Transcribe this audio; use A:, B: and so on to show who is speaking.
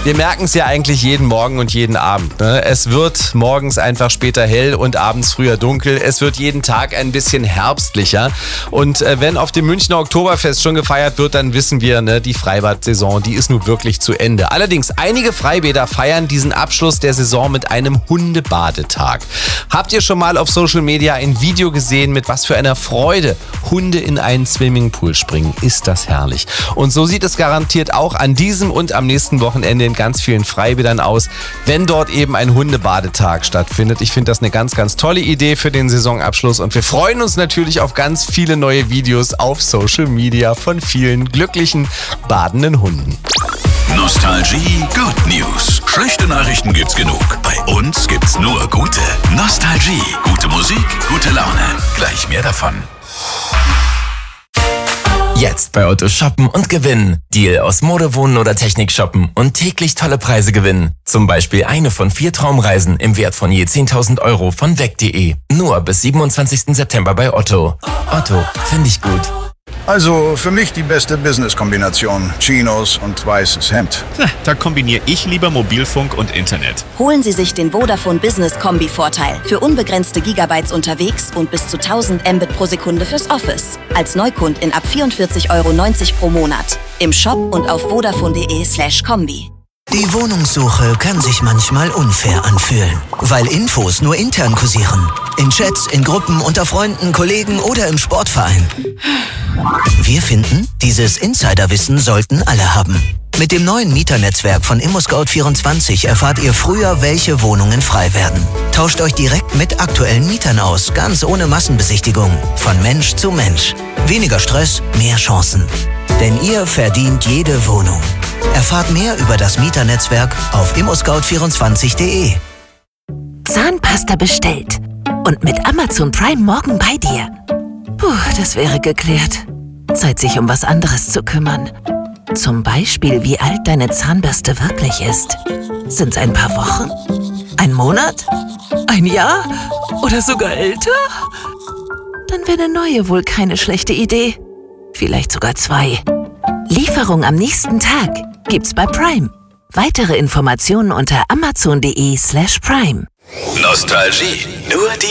A: Wir merken es ja eigentlich jeden Morgen und jeden Abend. Ne? Es wird morgens einfach später hell und abends früher dunkel. Es wird jeden Tag ein bisschen herbstlicher. Und wenn auf dem Münchner Oktoberfest schon gefeiert wird, dann wissen wir, ne, die Freibad-Saison, die ist nun wirklich zu Ende. Allerdings, einige Freibäder feiern diesen Abschluss der Saison mit einem Hundebadetag. Habt ihr schon mal auf Social Media ein Video gesehen, mit was für einer Freude Hunde in einen Swimmingpool springen? Ist das herrlich. Und so sieht es garantiert auch an diesem und am nächsten Wochenende in ganz vielen Freibädern aus, wenn dort eben ein Hundebadetag stattfindet. Ich finde das eine ganz, ganz tolle Idee für den Saisonabschluss und wir freuen uns natürlich auf ganz viele neue Videos auf Social Media von vielen glücklichen badenden Hunden.
B: Nostalgie Good News. Schlechte Nachrichten gibt's genug. Bei uns gibt's nur gute. Nostalgie. Gute Musik, gute Laune. Gleich mehr davon.
C: Jetzt bei Otto shoppen und gewinnen. Deal aus Mode, Wohnen oder Technik shoppen und täglich tolle Preise gewinnen. Zum Beispiel eine von 4 Traumreisen im Wert von je 10.000 Euro von weg.de. Nur bis 27. September bei Otto. Otto, finde ich gut.
D: Also für mich die beste Business-Kombination. Chinos und weißes Hemd.
E: Da kombiniere ich lieber Mobilfunk und Internet.
F: Holen Sie sich den Vodafone Business Kombi-Vorteil für unbegrenzte Gigabytes unterwegs und bis zu 1000 Mbit pro Sekunde fürs Office. Als Neukundin ab 44,90 € pro Monat. Im Shop und auf vodafone.de/kombi.
G: Die Wohnungssuche kann sich manchmal unfair anfühlen, weil Infos nur intern kursieren. In Chats, in Gruppen, unter Freunden, Kollegen oder im Sportverein. Wir finden, dieses Insiderwissen sollten alle haben. Mit dem neuen Mieternetzwerk von ImmoScout24 erfahrt ihr früher, welche Wohnungen frei werden. Tauscht euch direkt mit aktuellen Mietern aus, ganz ohne Massenbesichtigung. Von Mensch zu Mensch. Weniger Stress, mehr Chancen. Denn ihr verdient jede Wohnung. Erfahrt mehr über das Mieternetzwerk auf immoscout24.de.
H: Zahnpasta bestellt. Und mit Amazon Prime morgen bei dir. Puh, das wäre geklärt. Zeit, sich um was anderes zu kümmern. Zum Beispiel, wie alt deine Zahnbürste wirklich ist. Sind's ein paar Wochen? Ein Monat? Ein Jahr? Oder sogar älter? Dann wäre eine neue wohl keine schlechte Idee. Vielleicht sogar 2. Lieferung am nächsten Tag gibt's bei Prime. Weitere Informationen unter amazon.de/prime.
B: Nostalgie. Nur die